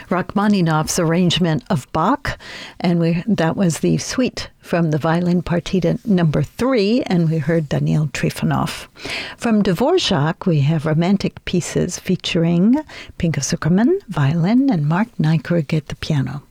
Rachmaninoff's arrangement of Bach, and that was the suite from the Violin Partita number 3, and we heard Daniil Trifonov. From Dvorak, we have romantic pieces featuring Pinka Zukerman, violin, and Mark Nykrug at the piano.